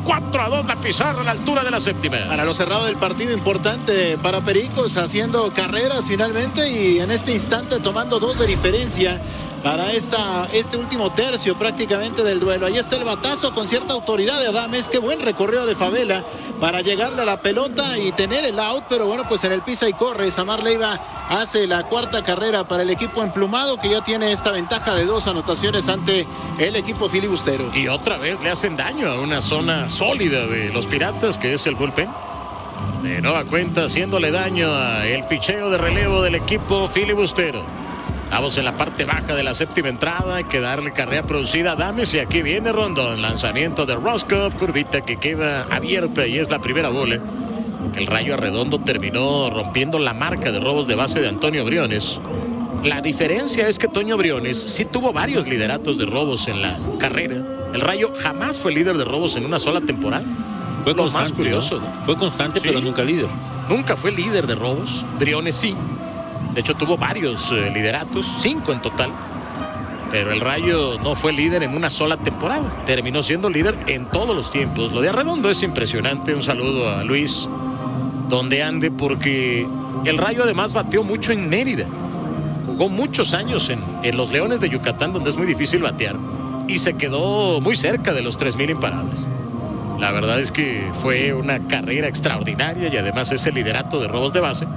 4-2 la pizarra a la altura de la séptima. Para lo cerrado del partido, importante para Pericos, haciendo carreras finalmente y en este instante tomando 2 de diferencia para este último tercio prácticamente del duelo. Ahí está el batazo con cierta autoridad de Adames. Qué buen recorrido de Favela para llegarle a la pelota y tener el out, pero bueno, pues en el pisa y corre. Samar Leiva hace la 4ª carrera para el equipo emplumado, que ya tiene esta ventaja de 2 anotaciones ante el equipo filibustero. Y otra vez le hacen daño a una zona sólida de los Piratas, que es el bullpen. De nueva cuenta, haciéndole daño al picheo de relevo del equipo filibustero. Estamos en la parte baja de la séptima entrada. Hay que darle carrera producida a Adames. Y aquí viene Rondón. Lanzamiento de Roscoe. Curvita que queda abierta y es la primera bola. El Rayo Arredondo terminó rompiendo la marca de robos de base de Antonio Briones. La diferencia es que Toño Briones sí tuvo varios lideratos de robos en la carrera. El Rayo jamás fue líder de robos en una sola temporada. Fue lo constante, más curioso, ¿no? Fue constante, sí, pero nunca líder. Nunca fue líder de robos. Briones sí. De hecho, tuvo varios lideratos, 5 en total. Pero el Rayo no fue líder en una sola temporada. Terminó siendo líder en todos los tiempos. Lo de Arredondo es impresionante. Un saludo a Luis, donde ande, porque el Rayo además bateó mucho en Mérida. Jugó muchos años en los Leones de Yucatán, donde es muy difícil batear. Y se quedó muy cerca de los 3,000 imparables. La verdad es que fue una carrera extraordinaria y además ese liderato de robos de base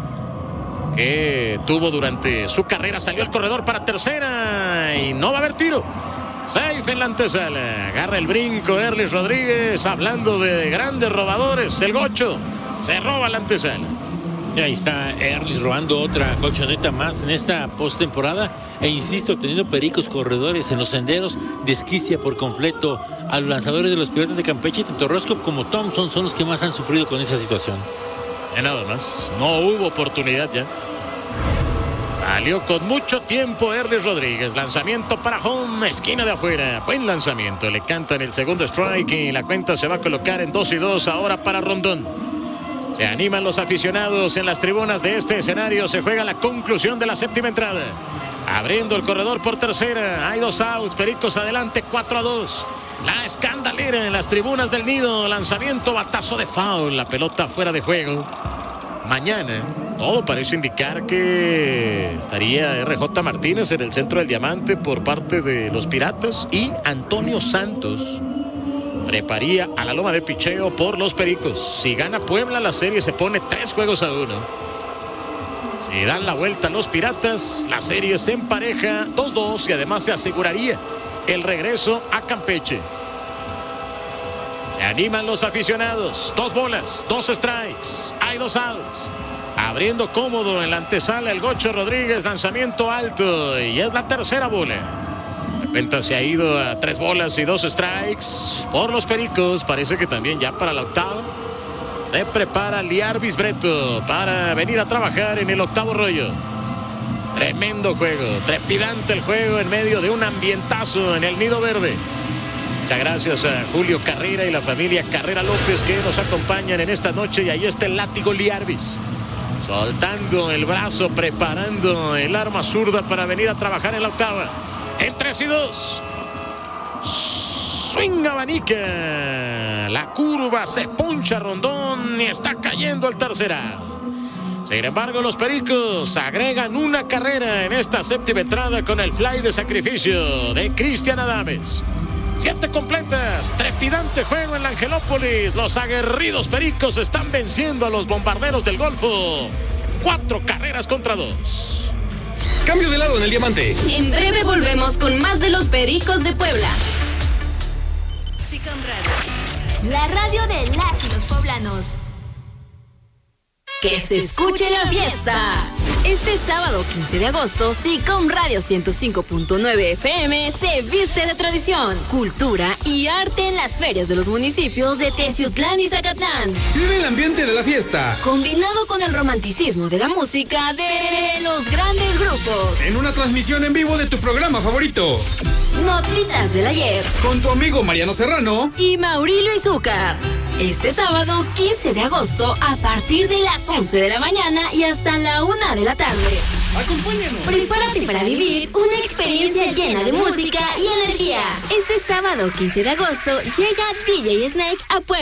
que tuvo durante su carrera. Salió el corredor para tercera y no va a haber tiro. Safe en la antesala. Agarra el brinco Erlis Rodríguez. Hablando de grandes robadores, el Gocho se roba la antesala. Y ahí está Erlis robando otra colchoneta más en esta postemporada. E insisto, teniendo Pericos corredores en los senderos, desquicia por completo a los lanzadores de los Piratas de Campeche. Tanto Roscoe como Thompson son los que más han sufrido con esa situación. Nada más, no hubo oportunidad ya. Salió con mucho tiempo Erlis Rodríguez. Lanzamiento para home, esquina de afuera. Buen lanzamiento, le cantan el segundo strike y la cuenta se va a colocar en 2-2 ahora para Rondón. Se animan los aficionados en las tribunas de este escenario. Se juega la conclusión de la séptima entrada. Abriendo el corredor por tercera. Hay 2 outs, Pericos adelante 4-2. La escandalera en las tribunas del Nido. Lanzamiento, batazo de foul. La pelota fuera de juego. Mañana todo parece indicar que estaría RJ Martínez en el centro del diamante por parte de los Piratas. Y Antonio Santos treparía a la loma de picheo por los Pericos. Si gana Puebla, la serie se pone 3-1. Si dan la vuelta los Piratas, la serie se empareja 2-2 y además se aseguraría el regreso a Campeche. Se animan los aficionados. 2 bolas, 2 strikes. Hay 2 outs. Abriendo cómodo en la antesala el Gocho Rodríguez. Lanzamiento alto y es la tercera bola. La cuenta se ha ido a 3 bolas y 2 strikes por los Pericos. Parece que también ya para la octava se prepara Liarbis Breto para venir a trabajar en el octavo rollo. Tremendo juego, trepidante el juego en medio de un ambientazo en el Nido Verde. Muchas gracias a Julio Carrera y la familia Carrera López que nos acompañan en esta noche. Y ahí está el látigo Liarbis, soltando el brazo, preparando el arma zurda para venir a trabajar en la octava. En 3-2. Swing abanica. La curva se poncha Rondón y está cayendo al tercera. Sin embargo, los Pericos agregan una carrera en esta séptima entrada con el fly de sacrificio de Cristian Adames. 7 completas, trepidante juego en la Angelópolis. Los aguerridos Pericos están venciendo a los Bombarderos del Golfo. 4 carreras contra 2. Cambio de lado en el diamante. En breve volvemos con más de los Pericos de Puebla. SICOM Radio, la radio de las y los poblanos. Que se escuche la fiesta. Este sábado 15 de agosto, SICOM Radio 105.9 FM se viste de tradición, cultura y arte en las ferias de los municipios de Teciutlán y Zacatlán. Vive el ambiente de la fiesta, combinado con el romanticismo de la música de los grandes grupos. En una transmisión en vivo de tu programa favorito. Notitas del ayer. Con tu amigo Mariano Serrano y Maurilio Izúcar. Este sábado 15 de agosto a partir de las 11 de la mañana y hasta la 1 de la tarde. Acompáñanos. Prepárate para vivir una experiencia llena de música y energía. Este sábado 15 de agosto llega DJ Snake a Puebla.